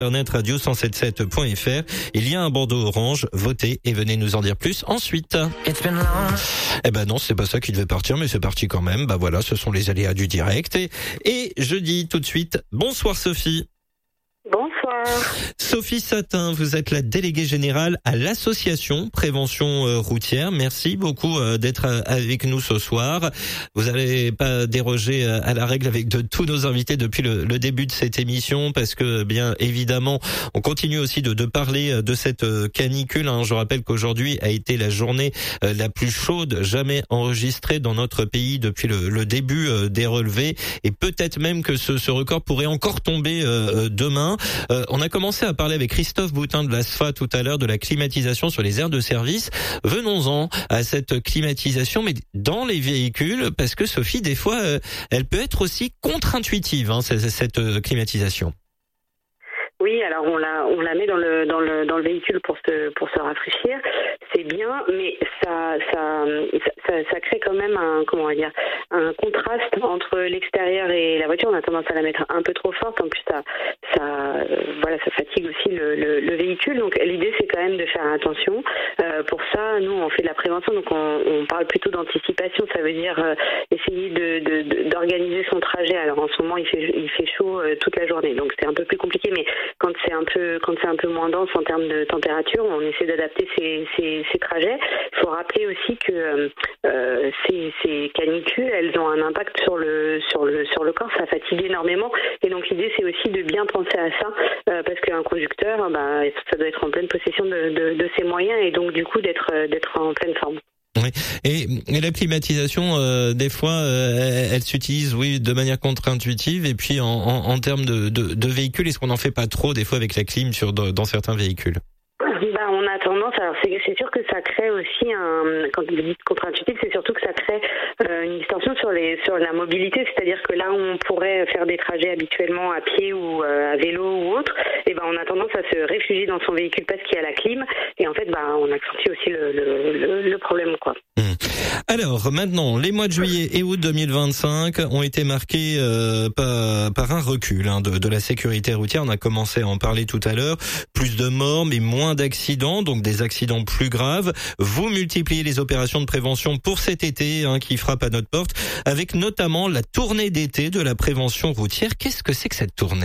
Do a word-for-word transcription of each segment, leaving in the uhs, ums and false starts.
Internet radio cent soixante-dix-sept point f r. Il y a un bandeau orange, votez et venez nous en dire plus ensuite. Eh ben non, c'est pas ça qui devait partir, mais c'est parti quand même. Bah voilà, ce sont les aléas du direct. Et, et je dis tout de suite, bonsoir Sophie. Bonsoir. Sophie Satin, vous êtes la déléguée générale à l'association Prévention Routière. Merci beaucoup d'être avec nous ce soir. Vous n'allez pas déroger à la règle avec de tous nos invités depuis le, le début de cette émission parce que, bien évidemment, on continue aussi de, de parler de cette canicule. Hein. Je rappelle qu'aujourd'hui a été la journée la plus chaude jamais enregistrée dans notre pays depuis le, le début des relevés et peut-être même que ce, ce record pourrait encore tomber demain. Euh, on a commencé à parler avec Christophe Boutin de l'A S F A tout à l'heure de la climatisation sur les aires de service. Venons-en à cette climatisation, mais dans les véhicules, parce que Sophie, des fois, euh, elle peut être aussi contre-intuitive, hein, cette, cette climatisation. Oui, alors on la on la met dans le dans le dans le véhicule pour se pour se rafraîchir, c'est bien, mais ça ça ça, ça crée quand même un comment on va dire un contraste entre l'extérieur et la voiture. On a tendance à la mettre un peu trop forte, en plus ça ça euh, voilà ça fatigue aussi le, le, le véhicule. Donc l'idée c'est quand même de faire attention. Euh, pour ça, nous on fait de la prévention, donc on, on parle plutôt d'anticipation. Ça veut dire euh, essayer de, de, de d'organiser son trajet. Alors en ce moment il fait il fait chaud euh, toute la journée, donc c'est un peu plus compliqué, mais quand c'est un peu quand c'est un peu moins dense en termes de température, on essaie d'adapter ces, ces, ces trajets. Il faut rappeler aussi que euh, ces, ces canicules, elles ont un impact sur le sur le sur le corps, ça fatigue énormément. Et donc l'idée c'est aussi de bien penser à ça, euh, parce qu'un conducteur, bah, ça doit être en pleine possession de, de, de ses moyens et donc du coup d'être d'être en pleine forme. Oui. Et, et la climatisation, euh, des fois, euh, elle, elle s'utilise, oui, de manière contre-intuitive. Et puis, en, en, en termes de, de, de véhicules, est-ce qu'on n'en fait pas trop des fois avec la clim sur dans certains véhicules? Bah, on a tendance, alors c'est, c'est sûr que ça crée aussi un, quand vous dites contre-intuitif, c'est surtout que ça crée euh, une distorsion sur les sur la mobilité, c'est-à-dire que là où on pourrait faire des trajets habituellement à pied ou euh, à vélo ou autre, et ben on a tendance à se réfugier dans son véhicule parce qu'il y a la clim, et en fait bah on accentue aussi le le, le, le problème quoi. Mmh. Alors maintenant, les mois de juillet et août deux mille vingt-cinq ont été marqués euh, par, par un recul hein, de, de la sécurité routière. On a commencé à en parler tout à l'heure. Plus de morts, mais moins d'accidents, donc des accidents plus graves. Vous multipliez les opérations de prévention pour cet été hein, qui frappe à notre porte, avec notamment la tournée d'été de la prévention routière. Qu'est-ce que c'est que cette tournée ?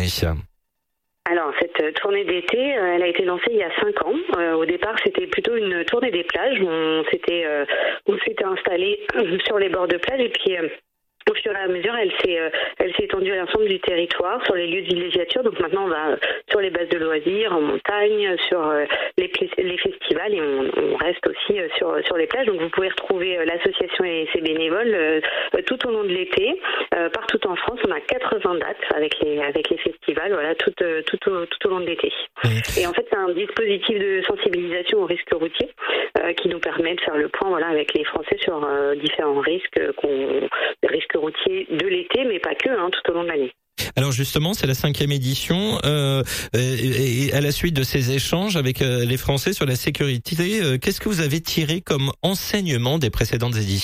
Alors, cette tournée d'été, elle a été lancée il y a cinq ans. Euh, au départ, c'était plutôt une tournée des plages. On s'était, euh, on s'était installé sur les bords de plage et puis... Euh, Au fur et à mesure, elle s'est, euh, elle s'est étendue à l'ensemble du territoire, sur les lieux de villégiature. Donc maintenant, on va euh, sur les bases de loisirs, en montagne, sur euh, les, les festivals et on, on reste aussi euh, sur, sur les plages. Donc vous pouvez retrouver euh, l'association et ses bénévoles euh, tout au long de l'été, euh, partout en France. On a quatre-vingts dates avec les, avec les festivals, voilà, tout, euh, tout, au, tout au long de l'été. Et en fait, c'est un dispositif de sensibilisation aux risques routiers euh, qui nous permet de faire le point, voilà, avec les Français sur euh, différents risques, qu'on, risques routiers de l'été, mais pas que, hein, tout au long de l'année. Alors justement, c'est la cinquième édition euh, et, et à la suite de ces échanges avec euh, les Français sur la sécurité, euh, qu'est-ce que vous avez tiré comme enseignement des précédentes éditions ?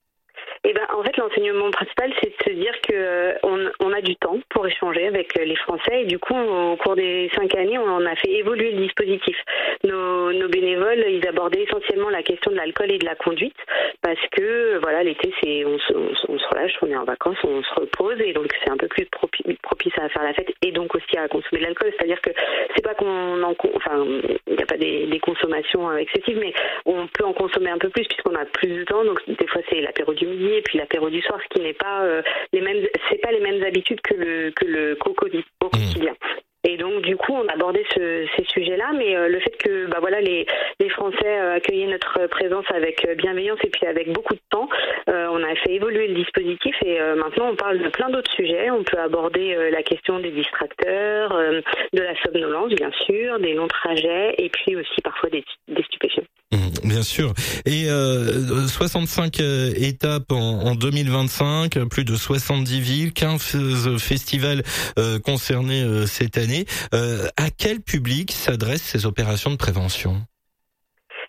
Eh ben, en fait, l'enseignement principal, c'est de se dire que euh, on, on a du temps pour échanger avec les Français et du coup, au cours des cinq années, on a fait évoluer le dispositif. Nos, nos bénévoles, ils abordaient essentiellement la question de l'alcool et de la conduite parce que, voilà, l'été, c'est on se, on, on se relâche, on est en vacances, on se repose et donc c'est un peu plus propice, propice à faire la fête et donc aussi à consommer de l'alcool. C'est-à-dire que c'est pas qu'on en, enfin, il n'y a pas des, des consommations excessives, mais on peut en consommer un peu plus puisqu'on a plus de temps. Donc des fois, c'est l'apéro du midi et puis l'apéro du soir, ce qui n'est pas euh, les mêmes, c'est pas les mêmes habitudes que le que le qu'au quotidien. Et donc du coup on abordait ce, ces sujets-là, mais euh, le fait que bah voilà les les Français euh, accueillaient notre présence avec bienveillance et puis avec beaucoup de temps, euh, on a fait évoluer le dispositif et euh, maintenant on parle de plein d'autres sujets. On peut aborder euh, la question des distracteurs, euh, de la somnolence bien sûr, des longs trajets et puis aussi parfois des, des stupéfiants. Mmh, bien sûr. Et euh, soixante-cinq euh, étapes en, en deux mille vingt-cinq, plus de soixante-dix villes, quinze festivals euh, concernés euh, cette année. Euh, à quel public s'adressent ces opérations de prévention ?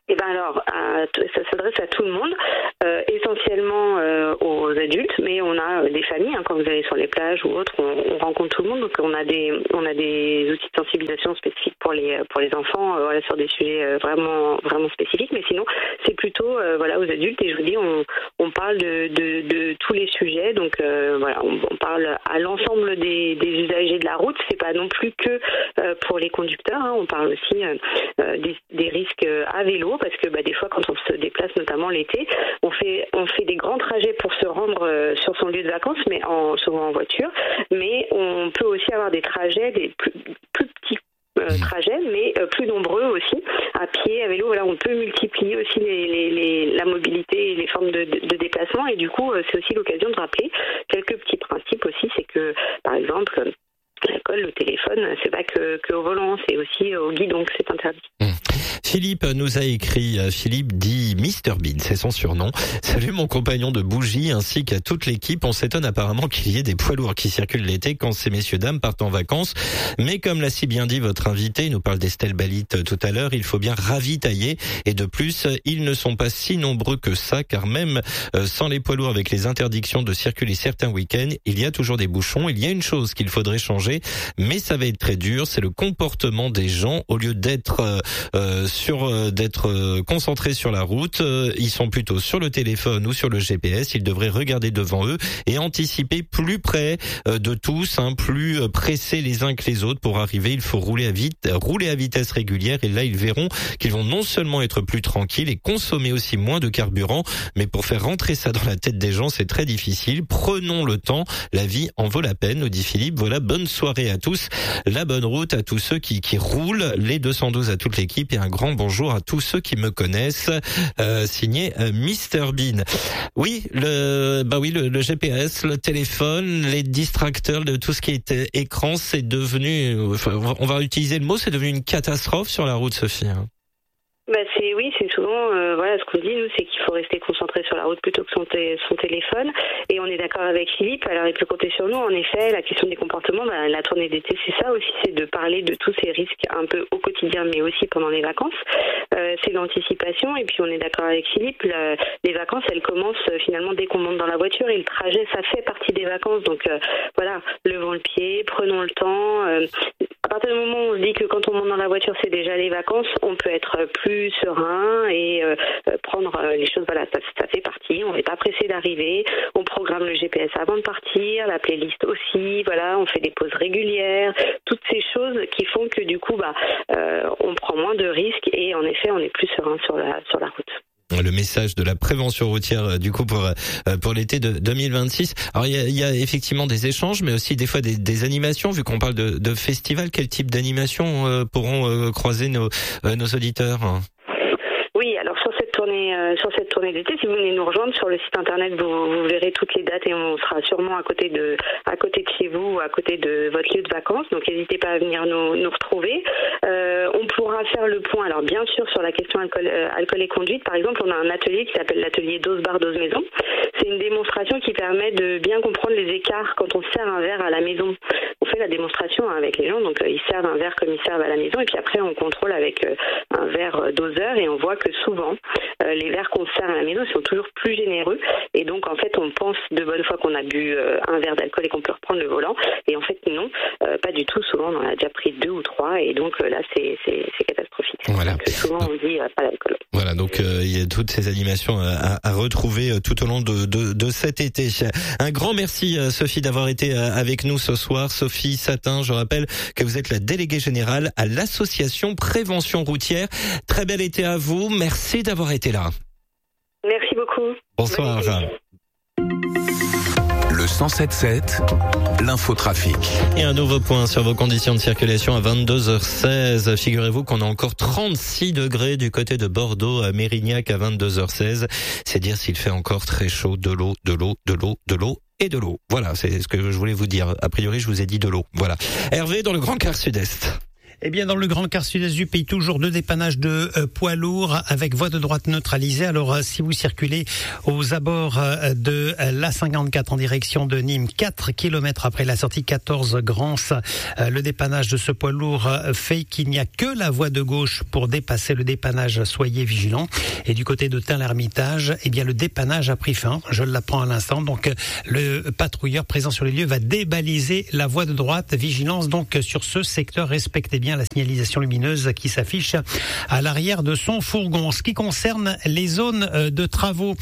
Eh ben alors, à, ça s'adresse à tout le monde, euh, essentiellement euh, aux adultes, mais on a des familles. Hein, quand vous allez sur les plages ou autres, on, on rencontre tout le monde. Donc on a des, on a des outils de sensibilisation spécifiques pour les pour les enfants, euh, voilà, sur des sujets euh, vraiment vraiment spécifiques. Mais sinon, c'est plutôt euh, voilà aux adultes. Et je vous dis, on, on parle de, de, de tous les sujets. Donc euh, voilà, on, on parle à l'ensemble des, des usagers de la route. C'est pas non plus que euh, pour les conducteurs. Hein, on parle aussi euh, des, des risques à vélo. Parce que bah, des fois, quand on se déplace, notamment l'été, on fait on fait des grands trajets pour se rendre euh, sur son lieu de vacances, mais en, souvent en voiture. Mais on peut aussi avoir des trajets, des plus, plus petits euh, trajets, mais euh, plus nombreux aussi, à pied, à vélo. Voilà, on peut multiplier aussi les, les, les, la mobilité et les formes de, de, de déplacement. Et du coup, euh, c'est aussi l'occasion de rappeler quelques petits principes aussi. C'est que, par exemple, l'alcool, le téléphone, c'est pas que, que au volant, c'est aussi au guidon que c'est interdit. Mmh. Philippe nous a écrit, Philippe dit mister Bean, c'est son surnom. Salut mon compagnon de bougie ainsi qu'à toute l'équipe. On s'étonne apparemment qu'il y ait des poids lourds qui circulent l'été quand ces messieurs dames partent en vacances. Mais comme l'a si bien dit votre invité, il nous parle d'Estelle Balit tout à l'heure, il faut bien ravitailler. Et de plus, ils ne sont pas si nombreux que ça, car même sans les poids lourds, avec les interdictions de circuler certains week-ends, il y a toujours des bouchons. Il y a une chose qu'il faudrait changer, mais ça va être très dur, c'est le comportement des gens. Au lieu d'être euh, euh, sur euh, d'être euh, concentrés sur la route, euh, ils sont plutôt sur le téléphone ou sur le G P S. Ils devraient regarder devant eux et anticiper plus près euh, de tous, hein, plus pressés les uns que les autres pour arriver. Il faut rouler à vite, rouler à vitesse régulière, et là ils verront qu'ils vont non seulement être plus tranquilles et consommer aussi moins de carburant, mais pour faire rentrer ça dans la tête des gens, c'est très difficile. Prenons le temps, la vie en vaut la peine, nous dit Philippe. Voilà, bonne soirée à tous, la bonne route à tous ceux qui, qui roulent, les deux cent douze à toute l'équipe, et un grand bonjour à tous ceux qui me connaissent. Euh, signé euh, mister Bean. Oui, le bah oui, le, le G P S, le téléphone, les distracteurs, de tout ce qui est écran, c'est devenu, enfin, on va utiliser le mot, c'est devenu une catastrophe sur la route, Sophie. Bah c'est oui, c'est souvent euh, voilà ce qu'on dit nous, c'est qu'il faut rester concentré sur la route plutôt que son, t- son téléphone. Et on est d'accord avec Philippe. Alors il peut compter sur nous. En effet, la question des comportements, bah, la tournée d'été, c'est ça aussi, c'est de parler de tous ces risques un peu au quotidien, mais aussi pendant les vacances. Euh, c'est l'anticipation. Et puis on est d'accord avec Philippe. La, les vacances, elles commencent euh, finalement dès qu'on monte dans la voiture, et le trajet, ça fait partie des vacances. Donc euh, voilà, levons le pied, prenons le temps. Euh, à partir du moment où on se dit que quand on monte dans la voiture, c'est déjà les vacances, on peut être plus serein et euh, prendre les choses, voilà, ça, ça fait partie, on n'est pas pressé d'arriver, on programme le G P S avant de partir, la playlist aussi, voilà, on fait des pauses régulières, toutes ces choses qui font que du coup, bah, euh, on prend moins de risques et en effet, on est plus serein sur la, sur la route. Le message de la prévention routière du coup pour pour l'été de deux mille vingt-six. Alors il y a, il y a effectivement des échanges, mais aussi des fois des, des animations. Vu qu'on parle de, de festival, quel type d'animation euh, pourront euh, croiser nos euh, nos auditeurs? Oui, alors sur cette tournée, euh, sur cette tournée d'été, si vous venez nous rejoindre sur le site internet, vous, vous verrez toutes les dates et on sera sûrement à côté de, à côté de chez vous ou à côté de votre lieu de vacances. Donc n'hésitez pas à venir nous, nous retrouver. Euh, on pourra faire le point. Alors bien sûr sur la question alcool, euh, alcool et conduite, par exemple, on a un atelier qui s'appelle l'atelier dose bar dose maison. C'est une démonstration qui permet de bien comprendre les écarts quand on sert un verre à la maison. On fait la démonstration avec les gens, donc euh, ils servent un verre comme ils servent à la maison, et puis après on contrôle avec euh, un verre doseur, et on voit que souvent euh, les verres qu'on sert à la maison sont toujours plus généreux, et donc en fait on pense de bonne foi qu'on a bu euh, un verre d'alcool et qu'on peut reprendre le volant, et en fait non, euh, pas du tout. Souvent on en a déjà pris deux ou trois, et donc euh, là c'est, c'est, c'est catastrophique. Voilà. Donc, souvent on dit euh, pas d'alcool. Voilà, donc euh, il y a toutes ces animations à, à retrouver tout au long de, de, de cet été. Un grand merci Sophie d'avoir été avec nous ce soir. Sophie Satin, je rappelle que vous êtes la déléguée générale à l'association Prévention Routière. Très bel été à vous, merci d'avoir été là. Merci beaucoup. Bonsoir. Le cent sept sept, l'infotrafic. Et un nouveau point sur vos conditions de circulation à vingt-deux heures seize. Figurez-vous qu'on a encore trente-six degrés du côté de Bordeaux à Mérignac à vingt-deux heures seize. C'est dire s'il fait encore très chaud, de l'eau, de l'eau, de l'eau, de l'eau et de l'eau. Voilà, c'est ce que je voulais vous dire. A priori, je vous ai dit de l'eau. Voilà. Hervé dans le Grand Quart Sud-Est. Eh bien, dans le Grand Quart Sud-Est du pays, toujours deux dépannages de euh, poids lourds avec voie de droite neutralisée. Alors, euh, si vous circulez aux abords euh, de euh, l'A cinquante-quatre en direction de Nîmes, quatre kilomètres après la sortie quatorze Grance, euh, le dépannage de ce poids lourd euh, fait qu'il n'y a que la voie de gauche pour dépasser le dépannage. Soyez vigilants. Et du côté de Tain-l'Hermitage, eh bien, le dépannage a pris fin. Je l'apprends à l'instant. Donc, euh, le patrouilleur présent sur les lieux va débaliser la voie de droite. Vigilance donc sur ce secteur. Respectez bien la signalisation lumineuse qui s'affiche à l'arrière de son fourgon. En ce qui concerne les zones de travaux,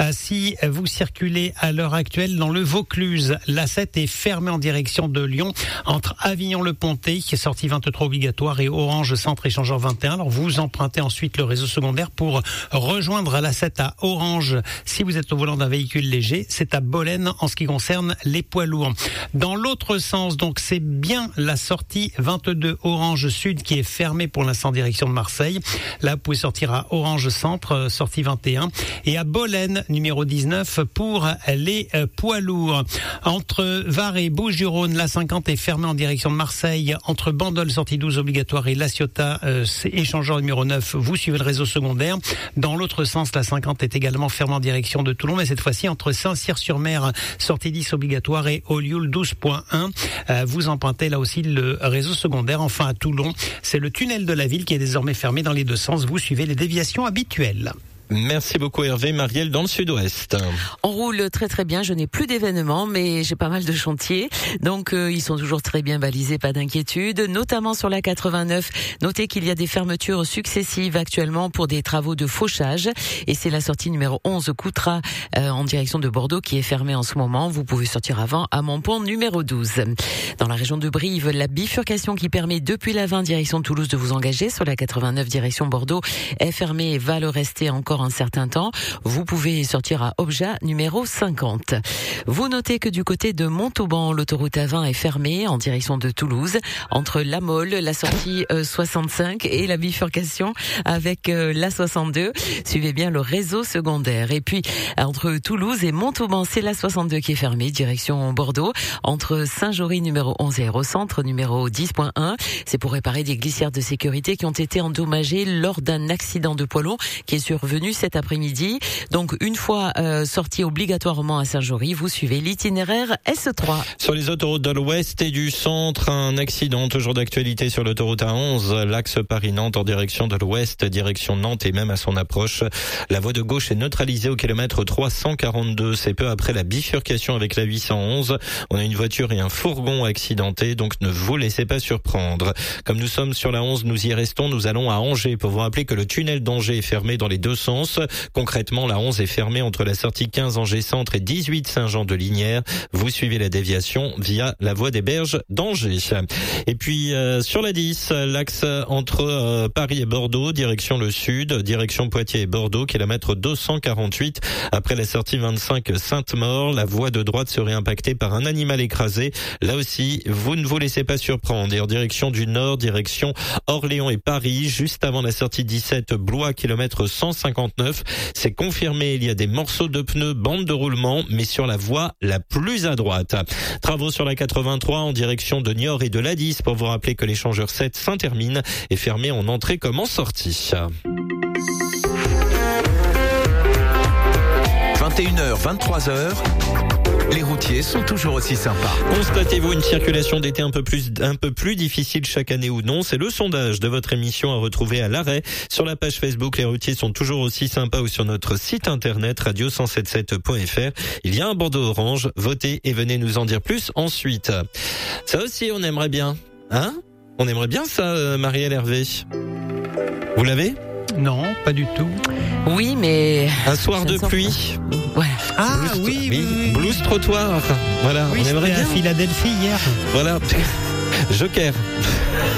si vous circulez à l'heure actuelle dans le Vaucluse, l'A sept est fermée en direction de Lyon entre Avignon-le-Pontet, qui est sortie vingt-trois obligatoire, et Orange Centre Échangeur vingt et un. Alors vous empruntez ensuite le réseau secondaire pour rejoindre l'A sept à Orange. Si vous êtes au volant d'un véhicule léger, c'est à Bolène en ce qui concerne les poids lourds. Dans l'autre sens, donc c'est bien la sortie vingt-deux Orange Sud qui est fermée pour l'instant en direction de Marseille. Là, vous pouvez sortir à Orange Centre, sortie vingt et un, et à Bolène, numéro dix-neuf, pour les poids lourds. Entre Var et Bouches-du-Rhône, l'A cinquante est fermée en direction de Marseille. Entre Bandol, sortie douze obligatoire, et La Ciotat, euh, échangeur numéro neuf, vous suivez le réseau secondaire. Dans l'autre sens, l'A cinquante est également fermée en direction de Toulon, mais cette fois-ci entre Saint-Cyr-sur-Mer, sortie dix obligatoire, et Olioul douze point un, euh, vous empruntez là aussi le réseau secondaire. Enfin, à Toulon, c'est le tunnel de la ville qui est désormais fermé dans les deux sens. Vous suivez les déviations habituelles. Merci beaucoup Hervé. Marielle dans le sud-ouest. On roule très très bien, je n'ai plus d'événements mais j'ai pas mal de chantiers, donc euh, ils sont toujours très bien balisés, pas d'inquiétude, notamment sur la quatre-vingt-neuf. Notez qu'il y a des fermetures successives actuellement pour des travaux de fauchage, et c'est la sortie numéro onze Coutras euh, en direction de Bordeaux qui est fermée en ce moment. Vous pouvez sortir avant à Montpont numéro douze. Dans la région de Brive, la bifurcation qui permet depuis la vingt direction Toulouse de vous engager sur la quatre-vingt-neuf direction Bordeaux est fermée et va le rester encore un certain temps. Vous pouvez sortir à Objat numéro cinquante. Vous notez que du côté de Montauban, l'autoroute A vingt est fermée en direction de Toulouse entre La Mole, la sortie euh, soixante-cinq et la bifurcation avec euh, la soixante-deux. Suivez bien le réseau secondaire. Et puis entre Toulouse et Montauban, c'est la soixante-deux qui est fermée direction Bordeaux entre Saint-Jory numéro onze et Aérocentre numéro dix point un. C'est pour réparer des glissières de sécurité qui ont été endommagées lors d'un accident de poids lourd qui est survenu cet après-midi. Donc une fois euh, sorti obligatoirement à Saint-Jory, vous suivez l'itinéraire S trois. Sur les autoroutes de l'Ouest et du Centre, un accident toujours d'actualité sur l'autoroute A onze, l'axe Paris-Nantes en direction de l'Ouest, direction Nantes et même à son approche. La voie de gauche est neutralisée au kilomètre trois cent quarante-deux. C'est peu après la bifurcation avec la huit cent onze. On a une voiture et un fourgon accidentés, donc ne vous laissez pas surprendre. Comme nous sommes sur la onze, nous y restons. Nous allons à Angers pour vous rappeler que le tunnel d'Angers est fermé dans les deux sens. Concrètement, la onze est fermée entre la sortie quinze Angers Centre et dix-huit Saint-Jean-de-Lignières. Vous suivez la déviation via la voie des Berges d'Angers. Et puis euh, sur la dix, l'axe entre euh, Paris et Bordeaux, direction le sud, direction Poitiers et Bordeaux, kilomètre deux cent quarante-huit. Après la sortie vingt-cinq Sainte-Maure, la voie de droite serait impactée par un animal écrasé. Là aussi, vous ne vous laissez pas surprendre. Et en direction du nord, direction Orléans et Paris, juste avant la sortie dix-sept Blois, kilomètre cent cinquante-neuf. C'est confirmé, il y a des morceaux de pneus, bande de roulement, mais sur la voie la plus à droite. Travaux sur la quatre-vingt-trois en direction de Niort et de l'A dix pour vous rappeler que l'échangeur sept Saint-Hermine est fermé en entrée comme en sortie. vingt et une heures, vingt-trois heures, les routiers sont toujours aussi sympas. Constatez-vous une circulation d'été un peu plus un peu plus difficile chaque année ou non? C'est le sondage de votre émission à retrouver à l'arrêt sur la page Facebook. Les routiers sont toujours aussi sympas ou sur notre site internet radio cent soixante-dix-sept point f r. Il y a un bandeau orange. Votez et venez nous en dire plus ensuite. Ça aussi, on aimerait bien. Hein? On aimerait bien ça, Marielle Hervé. Vous l'avez? Non, pas du tout. Oui, mais... Un soir de pluie. Ouais. Ah Blues, oui, oui, oui. Blues trottoir. Voilà, Oui, on aimerait c'était bien. à Philadelphie hier. Voilà. Joker.